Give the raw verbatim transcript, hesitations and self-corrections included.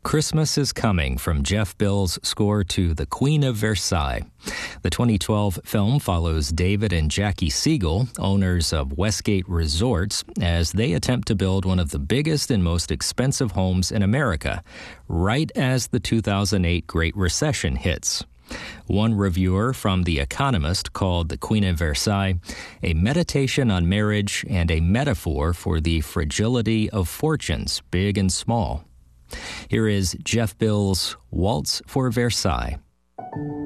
Christmas is Coming from Jeff Bill's score to The Queen of Versailles. The twenty twelve film follows David and Jackie Siegel, owners of Westgate Resorts, as they attempt to build one of the biggest and most expensive homes in America, right as the two thousand eight Great Recession hits. One reviewer from The Economist called The Queen of Versailles a meditation on marriage and a metaphor for the fragility of fortunes, big and small. Here is Jeff Bill's Waltz for Versailles.